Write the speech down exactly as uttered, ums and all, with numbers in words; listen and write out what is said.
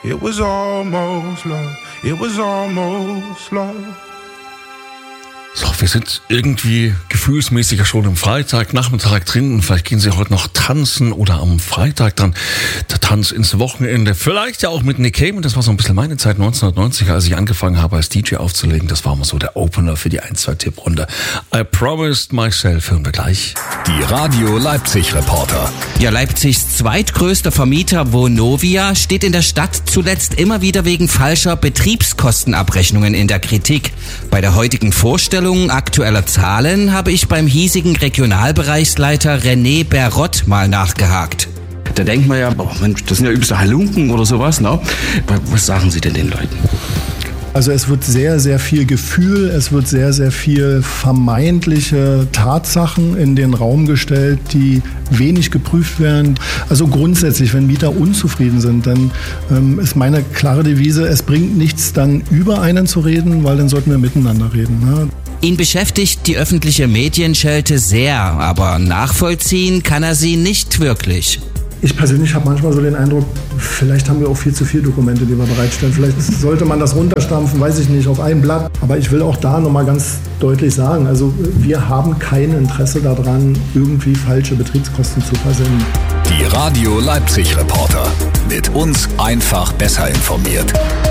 It was almost love. It was almost love. So, wir sind irgendwie gefühlsmäßiger schon am Freitagnachmittag drin und vielleicht gehen Sie heute noch tanzen oder am Freitag dann der Tanz ins Wochenende. Vielleicht ja auch mit Nick Cayman, das war so ein bisschen meine Zeit neunzehnhundertneunzig, als ich angefangen habe als D J aufzulegen. Das war mal so der Opener für die eins zwei Tipprunde. I Promised Myself, hören wir gleich. Die Radio Leipzig Reporter. Ja, Leipzigs zweitgrößter Vermieter Vonovia steht in der Stadt zuletzt immer wieder wegen falscher Betriebskostenabrechnungen in der Kritik. Bei der heutigen Vorstellung aktueller Zahlen habe ich beim hiesigen Regionalbereichsleiter René Berrott mal nachgehakt. Da denkt man ja, oh Mensch, das sind ja übelste Halunken oder sowas, ne? Was sagen Sie denn den Leuten? Also es wird sehr, sehr viel Gefühl, es wird sehr, sehr viel vermeintliche Tatsachen in den Raum gestellt, die wenig geprüft werden. Also grundsätzlich, wenn Mieter unzufrieden sind, dann ähm, ist meine klare Devise, es bringt nichts, dann über einen zu reden, weil dann sollten wir miteinander reden. Ne? Ihn beschäftigt die öffentliche Medienschelte sehr, aber nachvollziehen kann er sie nicht wirklich. Ich persönlich habe manchmal so den Eindruck, vielleicht haben wir auch viel zu viele Dokumente, die wir bereitstellen. Vielleicht sollte man das runterstampfen, weiß ich nicht, auf ein Blatt. Aber ich will auch da nochmal ganz deutlich sagen, also wir haben kein Interesse daran, irgendwie falsche Betriebskosten zu versenden. Die Radio Leipzig Reporter. Mit uns einfach besser informiert.